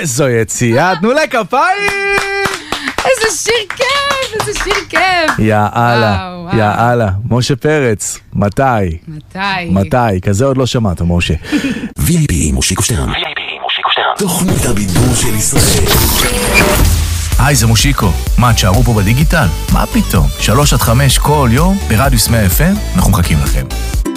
איזו יציאה, תנו לה כפיים! איזה שיר כיף, איזה שיר כיף. יאללה, יאללה. משה פרץ, מתי? כזה עוד לא שמעת, משה. VIP מושיקו שטרן. תוכנית הבידור של ישראל. היי, זה מושיקו. מה, תשארו פה בדיגיטל? מה פתאום? 3-5 כל יום ברדיוס 100 FM, אנחנו מחכים לכם.